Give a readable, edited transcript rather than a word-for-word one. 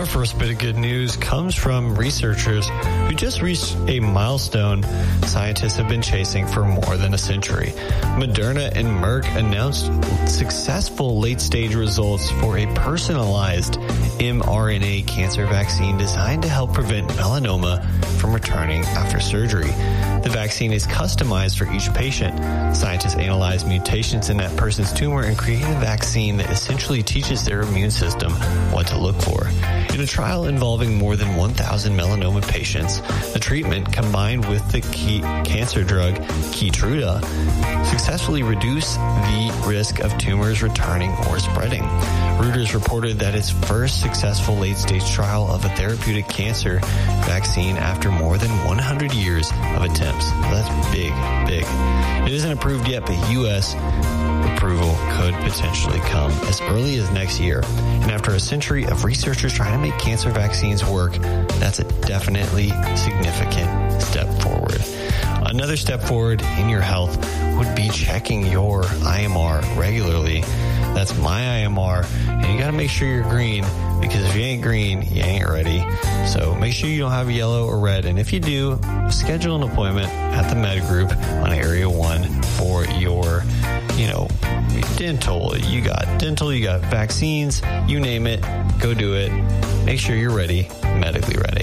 first bit of good news comes from researchers who just reached a milestone scientists have been chasing for more than a century. Moderna and Merck announced successful late-stage results for a personalized mRNA cancer vaccine designed to help prevent melanoma from returning after surgery. The vaccine is customized for each patient. Scientists analyze mutations in that person's tumor and create a vaccine that essentially teaches their immune system what to look for. In a trial involving more than 1,000 melanoma patients, the treatment combined with the cancer drug Keytruda successfully reduced the risk of tumors returning or spreading. Reuters reported that its first successful late-stage trial of a therapeutic cancer vaccine after more than 100 years of attempts. That's big. It isn't approved yet, but U.S. approval could potentially come as early as next year. And after a century of researchers trying to make cancer vaccines work, that's a definitely significant step forward. Another step forward in your health would be checking your IMR regularly. That's my IMR, and you got to make sure you're green, because if you ain't green, you ain't ready. So make sure you don't have yellow or red, and if you do, schedule an appointment at the Med Group on Area 1 for your, dental. You got vaccines, you name it, go do it. Make sure you're ready, medically ready.